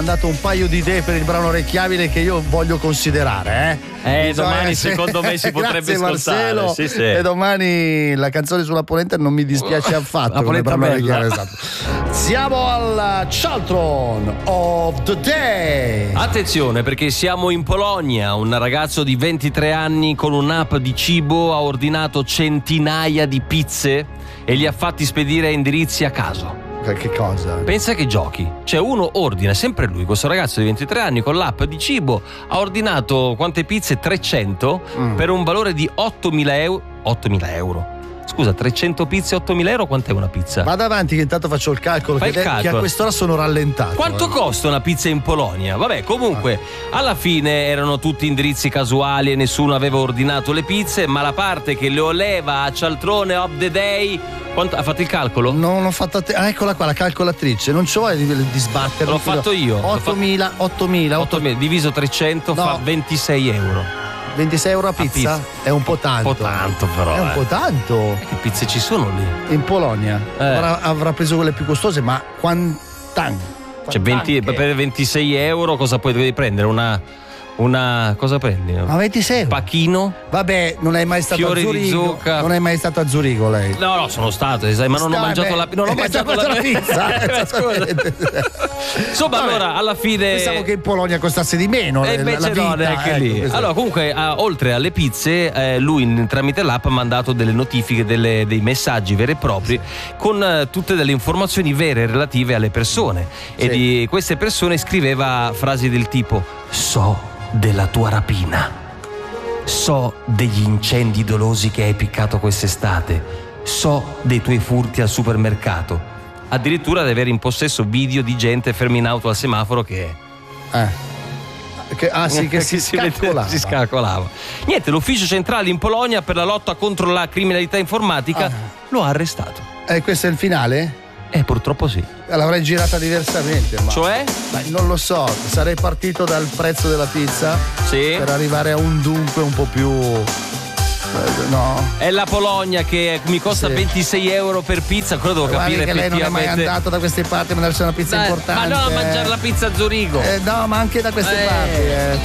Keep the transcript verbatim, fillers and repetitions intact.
dato un paio di idee per il brano orecchiabile che io voglio considerare, eh. Eh, domani essere... secondo me si potrebbe Grazie, ascoltare. Marcelo. Sì, sì. E domani la canzone sulla polenta non mi dispiace affatto. La polenta come bella. brano orecchiabile, esatto. Siamo al Chaltron of the Day. Attenzione, perché siamo in Polonia. Un ragazzo di ventitré anni con un'app di cibo ha ordinato centinaia di pizze e li ha fatti spedire a indirizzi a caso. Che cosa? Pensa che giochi. Cioè uno ordina, sempre lui, questo ragazzo di ventitré anni con l'app di cibo ha ordinato quante pizze? trecento mm. per un valore di ottomila euro. ottomila euro. Scusa, trecento pizze, ottomila euro, quant'è una pizza? Vado avanti che intanto faccio il calcolo, Fai che, il calcolo. che a quest'ora sono rallentato. Quanto eh. costa una pizza in Polonia? Vabbè, comunque, alla fine erano tutti indirizzi casuali e nessuno aveva ordinato le pizze, ma la parte che lo leva a Cialtrone of the Day... Quanto, ha fatto il calcolo? Non ho fatto te- ah, eccola qua la calcolatrice, non c'ho di, di sbattere. L'ho fatto io. ottomila, ottomila, ottomila diviso trecento no. fa ventisei euro. ventisei euro a pizza? A pizza? È un po' tanto. Un po' tanto però. È un eh. po' tanto. E che pizze ci sono lì? In Polonia. Eh. Avrà, avrà preso quelle più costose, ma quantan? Cioè venti, per ventisei euro cosa puoi devi prendere? Una... Una cosa prendi? Ma ventisei euro? Pachino? Vabbè, non è mai stato Fiori a Zurigo. di zucca. Non è mai stato a Zurigo lei? No, no, sono stato, sai, ma non Sta, ho mangiato beh, la non ho mangiato la, la pizza. Insomma, Vabbè, allora alla fine pensavo che in Polonia costasse di meno. E invece la, la vita, no, neanche ecco, lì. questo. Allora, comunque, a, oltre alle pizze, eh, lui tramite l'app ha mandato delle notifiche, delle, dei messaggi veri e propri con eh, tutte delle informazioni vere relative alle persone. Sì. E di queste persone scriveva frasi del tipo: so della tua rapina, so degli incendi dolosi che hai piccato quest'estate, so dei tuoi furti al supermercato, addirittura di avere in possesso video di gente fermi in auto al semaforo che eh. Che, ah sì, che si, si, scalcolava. si scalcolava. Niente, l'ufficio centrale in Polonia per la lotta contro la criminalità informatica ah. lo ha arrestato. E eh, questo è il finale? Eh, purtroppo sì. L'avrei girata diversamente. Ma... Cioè? Ma non lo so, sarei partito dal prezzo della pizza sì. per arrivare a un dunque un po' più... No. È la Polonia che mi costa sì. ventisei euro per pizza, quello devo Guardi capire che lei non è mai andato da queste parti a mandarsi una pizza Dai, importante. Ma no, a mangiare la pizza a Zurigo. Eh, no, ma anche da queste eh. parti. Eh.